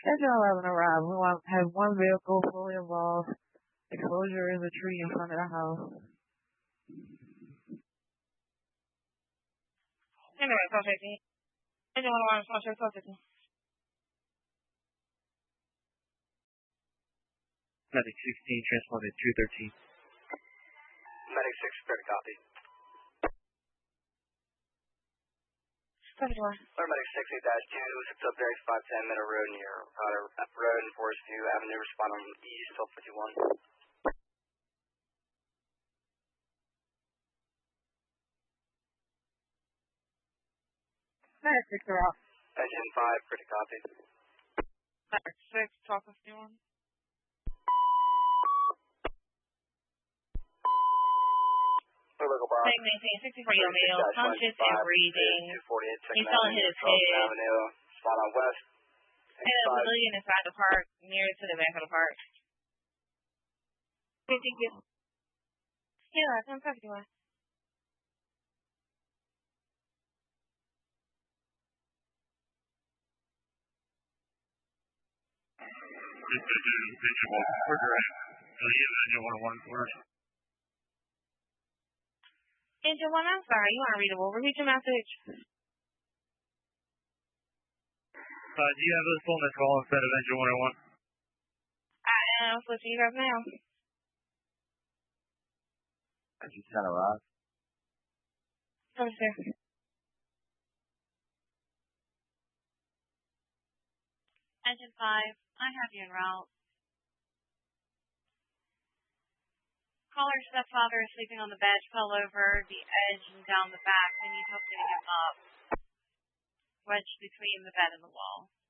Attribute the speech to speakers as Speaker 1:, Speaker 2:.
Speaker 1: Engine 11 arrived. We have one vehicle fully involved. Exposure is a tree in front of the house.
Speaker 2: Anyway, processing. Engine 1 alarm, processing.
Speaker 3: Medic 16, transponded 213.
Speaker 4: Medic 6, clear to copy. Paramedic 68-2, 6 up there, 510 Meadow Road near Road and Forest View Avenue, respond on East 1251.
Speaker 1: Medic 6 are off.
Speaker 4: Engine 5, clear to copy.
Speaker 2: Medic 6, talk with anyone.
Speaker 4: Local bar.
Speaker 2: Meg maintain 64 male, conscious and breathing. He's on his head.
Speaker 4: Avenue, spot on West.
Speaker 2: And a pavilion inside the park, near to the back of the park. Thank you. Yeah, I'm talking to you. Engine 1, I'm sorry, you aren't readable. Repeat your message.
Speaker 3: Do you have this phone that's call instead of Engine 101?
Speaker 2: I am switching you guys now.
Speaker 5: Engine 10 arrived.
Speaker 2: Okay.
Speaker 6: Engine 5, I have you en route. Caller's stepfather is sleeping on the bed, fell over the edge and down the back. We need help getting him up. Wedged between the bed and the wall.